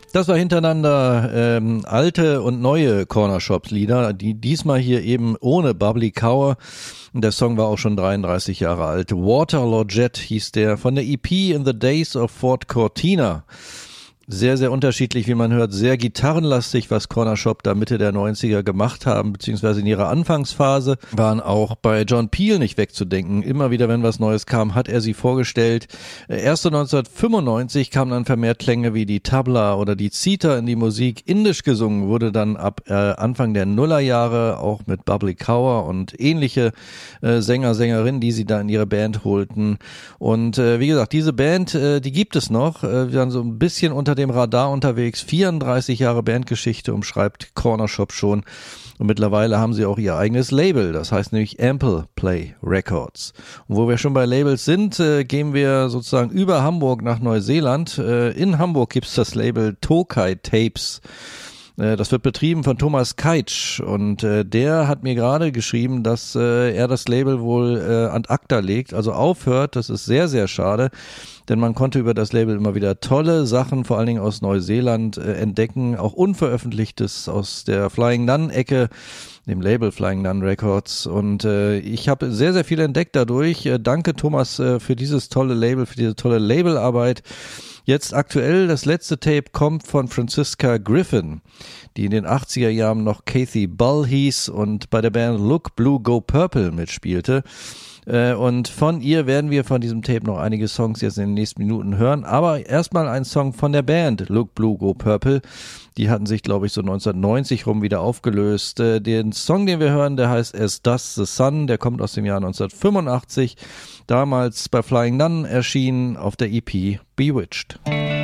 Das war hintereinander alte und neue Cornershops-Lieder, die diesmal hier eben ohne Bubbly Cow. Der Song war auch schon 33 Jahre alt. Waterloo Jet hieß der, von der EP In the Days of Fort Cortina. Sehr, sehr unterschiedlich, wie man hört, sehr gitarrenlastig, was Cornershop da Mitte der 90er gemacht haben, beziehungsweise in ihrer Anfangsphase, waren auch bei John Peel nicht wegzudenken. Immer wieder, wenn was Neues kam, hat er sie vorgestellt. Erst 1995 kamen dann vermehrt Klänge wie die Tabla oder die Zither in die Musik. Indisch gesungen wurde dann ab Anfang der Nullerjahre, auch mit Bubbly Cow und ähnliche Sänger, Sängerinnen, die sie da in ihre Band holten. Und wie gesagt, diese Band, die gibt es noch. Wir waren so ein bisschen unter dem Radar unterwegs. 34 Jahre Bandgeschichte umschreibt Cornershop schon. Und mittlerweile haben sie auch ihr eigenes Label. Das heißt nämlich Ample Play Records. Und wo wir schon bei Labels sind, gehen wir sozusagen über Hamburg nach Neuseeland. In Hamburg gibt's das Label Tokai Tapes. Das wird betrieben von Thomas Keitsch und der hat mir gerade geschrieben, dass er das Label wohl ad acta legt, also aufhört. Das ist sehr, sehr schade, denn man konnte über das Label immer wieder tolle Sachen, vor allen Dingen aus Neuseeland, entdecken, auch Unveröffentlichtes aus der Flying Nun-Ecke, dem Label Flying Nun Records, und ich habe sehr, sehr viel entdeckt dadurch. Danke Thomas für dieses tolle Label, für diese tolle Labelarbeit. Jetzt aktuell, das letzte Tape kommt von Franziska Griffin, die in den 80er Jahren noch Kathy Bull hieß und bei der Band Look Blue Go Purple mitspielte. Und von ihr werden wir von diesem Tape noch einige Songs jetzt in den nächsten Minuten hören. Aber erstmal ein Song von der Band Look Blue Go Purple. Die hatten sich, glaube ich, so 1990 rum wieder aufgelöst. Den Song, den wir hören, der heißt As Does the Sun. Der kommt aus dem Jahr 1985. Damals bei Flying Nun erschienen auf der EP Bewitched.